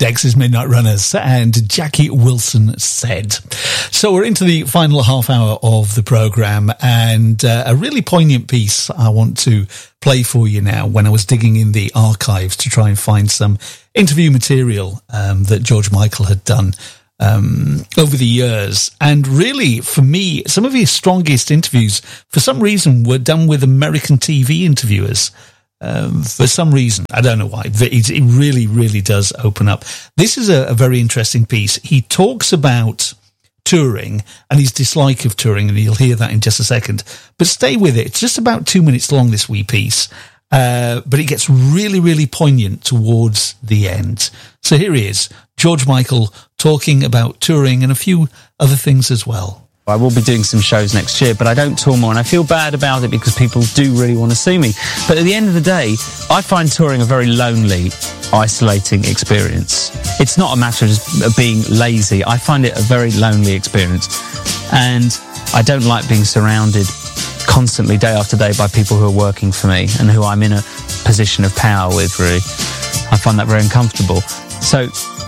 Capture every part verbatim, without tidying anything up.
Dex's Midnight Runners and Jackie Wilson Said. So we're into the final half hour of the programme, and uh, a really poignant piece I want to play for you now when I was digging in the archives to try and find some interview material um, that George Michael had done um, over the years. And really, for me, some of his strongest interviews, for some reason, were done with American T V interviewers. Um, for some reason, I don't know why, but it, it really, really does open up. This is a, a very interesting piece. He talks about touring and his dislike of touring, and you'll hear that in just a second. But stay with it. It's just about two minutes long, this wee piece. Uh, but it gets really, really poignant towards the end. So here he is, George Michael, talking about touring and a few other things as well. I will be doing some shows next year, but I don't tour more, and I feel bad about it because people do really want to see me. But at the end of the day, I find touring a very lonely, isolating experience. It's not a matter of just being lazy. I find it a very lonely experience. And I don't like being surrounded constantly, day after day, by people who are working for me and who I'm in a position of power with, really. I find that very uncomfortable. So,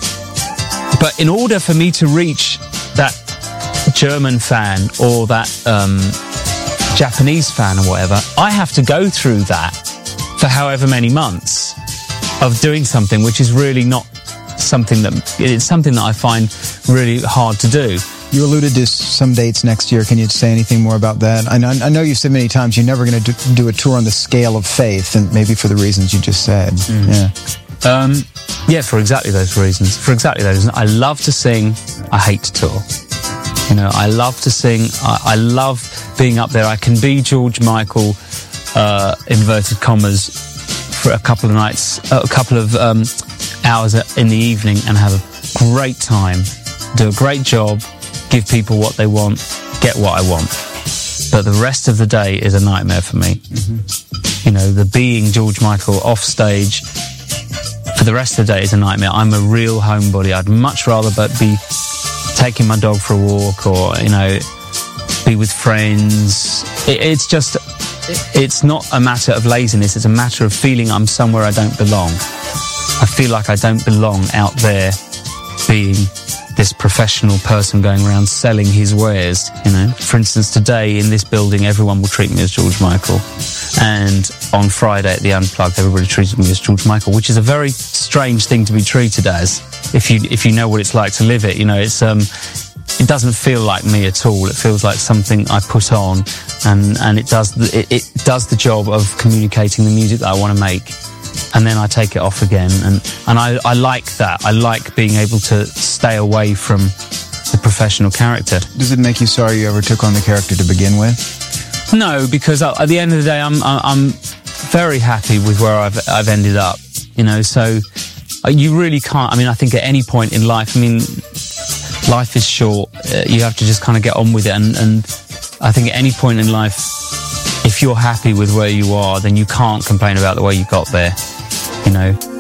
but in order for me to reach that German fan or that um, Japanese fan or whatever, I have to go through that for however many months of doing something which is really not something that, it's something that I find really hard to do. You alluded to some dates next year. Can you say anything more about that? I know, I know you've said many times you're never going to do, do a tour on the scale of Faith, and maybe for the reasons you just said. Mm. Yeah. Um, yeah, for exactly those reasons. For exactly those reasons. I love to sing. I hate to tour. You know, I love to sing. I, I love being up there. I can be George Michael, uh, inverted commas, for a couple of nights, uh, a couple of um, hours in the evening and have a great time, do a great job, give people what they want, get what I want. But the rest of the day is a nightmare for me. Mm-hmm. You know, the being George Michael off stage for the rest of the day is a nightmare. I'm a real homebody. I'd much rather but be taking my dog for a walk, or, you know, be with friends. It, it's just, it's not a matter of laziness. It's a matter of feeling I'm somewhere I don't belong. I feel like I don't belong out there being this professional person going around selling his wares, you know. For instance, today in this building, everyone will treat me as George Michael. And on Friday at the Unplugged, everybody treated me as George Michael, which is a very strange thing to be treated as, if you if you know what it's like to live it. You know, it's um, it doesn't feel like me at all. It feels like something I put on, and and it does the, it, it does the job of communicating the music that I want to make. And then I take it off again, and, and I, I like that. I like being able to stay away from the professional character. Does it make you sorry you ever took on the character to begin with? No, because at the end of the day, I'm I'm very happy with where I've I've ended up. You know, so you really can't. I mean, I think at any point in life, I mean, life is short. Uh, you have to just kind of get on with it, and and I think at any point in life, if you're happy with where you are, then you can't complain about the way you got there. You know,